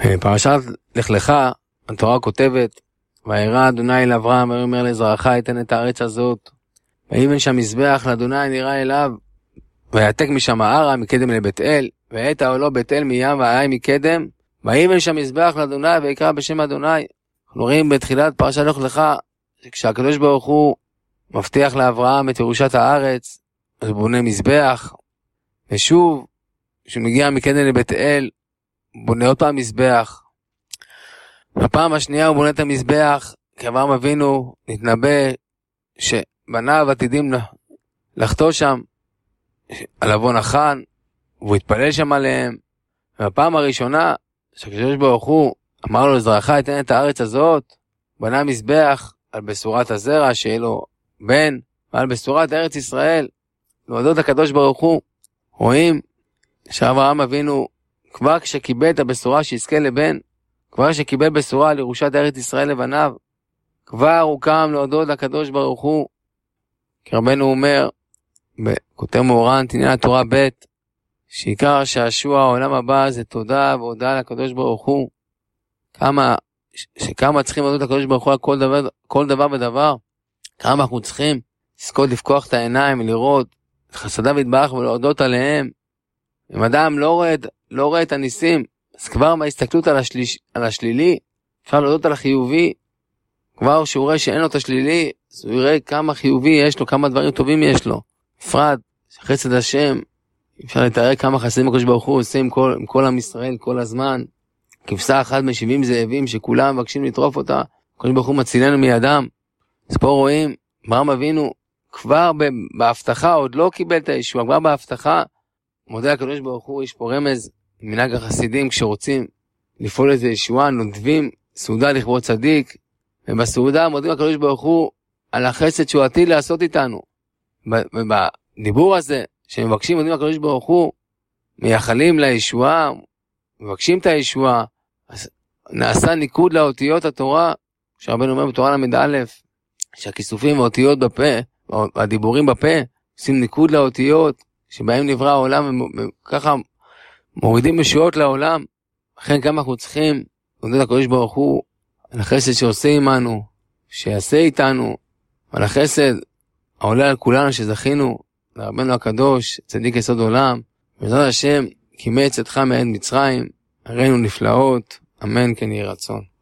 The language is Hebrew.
פרשת לך לך, התורה כותבת, וירא אדוני אל אברהם ויאמר לזרעך אתן את הארץ הזאת, ויבן שם מזבח לאדוני נראה אליו, ויעתק משם הערה מקדם לבית אל, ואת העולו בית אל מים והעי מקדם, ויבן שם מזבח לאדוני ויקרא בשם אדוני. אנחנו רואים בתחילת פרשת לך לך, כשהקדוש ברוך הוא מבטיח לאברהם את ירושת הארץ, אז הוא בונה מזבח, ושוב, כשהוא מגיע מקדם לבית אל, הוא בונה עוד פעם מזבח. בפעם השנייה הוא בונה את המזבח, כי אברהם אבינו נתנבא שבניו עתידים לחטוא שם על עוון החן, והוא התפלל שם עליהם. ובפעם הראשונה שהקדוש ברוך הוא אמר לו לזרעך אתן את הארץ הזאת, בנה מזבח על בשורת הזרע שיהיה לו בן, ועל בשורת ארץ ישראל, להודות לקדוש ברוך הוא. רואים שאברהם אבינו כבר כשקיבל את הבשורה שיזכה לבן, כבר כשקיבל בשורה על ירושת ארץ ישראל לבניו, כבר הוא קם להודות לקדוש ברוך הוא. כי רבנו אומר, בכותב מאורן, תנין התורה ב', שעיקר שעשוע העולם הבא זה תודה והודעה לקדוש ברוך הוא. שכמה צריכים להודות לקדוש ברוך הוא על כל דבר ודבר, כמה אנחנו צריכים לזכות לפקוח את העיניים ולראות את חסדיו יתברך ולהודות עליהם. אם אדם לא רואה את הניסים, אז כבר מההסתכלות על השלילי, אפשר להודות על החיובי. כבר שהוא רואה שאין לו את השלילי, אז הוא יראה כמה חיובי יש לו, כמה דברים טובים יש לו. בפרט, חסד השם, אפשר לתאר כמה חסדים הקדוש ברוך הוא עושה עם כל עם ישראל כל הזמן. כבשה אחת מ70 זאבים שכולם מבקשים לטרוף אותה, הקדוש ברוך הוא מצילנו מידם. אז פה רואים, אברהם אבינו כבר בהבטחה, עוד לא קיבל את הישוע, כבר בהבטחה, מודה לקדוש ברוך הוא. יש פה רמז, מנהג החסידים כשרוצים לפעול איזה ישועה, נודבים סעודה לכבוד צדיק, ובסעודה מודים לקדוש ברוך הוא על החסד שהוא עתיד לעשות איתנו. ובדיבור הזה שמבקשים מודים לקדוש ברוך הוא, מייחלים לישועה, מבקשים את הישועה, אז נעשה ניקוד לאותיות התורה, שרבנו אומר בתורה ל"א, שהכיסופים והאותיות בפה, והדיבורים בפה, עושים ניקוד לאותיות שבהם נברא העולם, וככה מורידים ישועות לעולם. לכן כמה אנחנו צריכים להודות לקדוש ברוך הוא על החסד שעושה עמנו, שיעשה איתנו, על החסד העולה על כולנו שזכינו לרבנו הקדוש, צדיק יסוד עולם. בעזרת השם, קימץ צאתך מארץ מצרים, הראינו נפלאות, אמן כן יהי רצון.